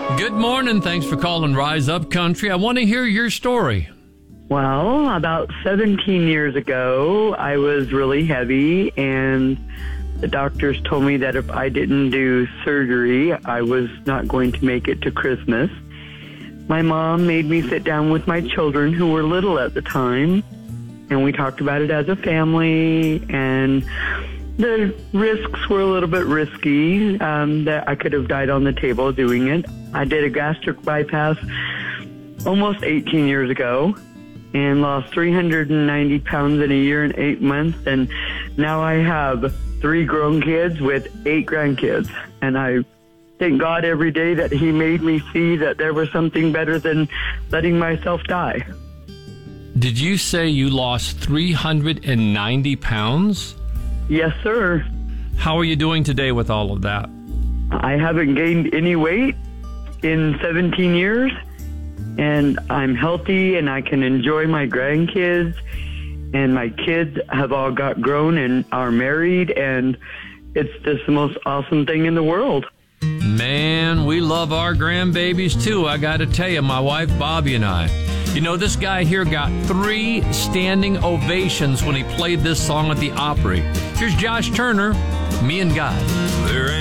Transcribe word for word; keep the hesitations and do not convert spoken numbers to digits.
Good morning. Thanks for calling Rise Up Country. I want to hear your story. Well, about seventeen years ago, I was really heavy, and the doctors told me that if I didn't do surgery, I was not going to make it to Christmas. My mom made me sit down with my children, who were little at the time, and we talked about it as a family, and the risks were a little bit risky, um, that I could have died on the table doing it. I did a gastric bypass almost eighteen years ago and lost three hundred ninety pounds in a year and eight months, and now I have three grown kids with eight grandkids, and I thank God every day that He made me see that there was something better than letting myself die. Did you say you lost three hundred ninety pounds? Yes, sir. How are you doing today with all of that? I haven't gained any weight in seventeen years, and I'm healthy, and I can enjoy my grandkids, and my kids have all got grown and are married, and it's just the most awesome thing in the world. Man, we love our grandbabies too. I got to tell you, my wife Bobby and I. You know, this guy here got three standing ovations when he played this song at the Opry. Here's Josh Turner, Me and God. There ain't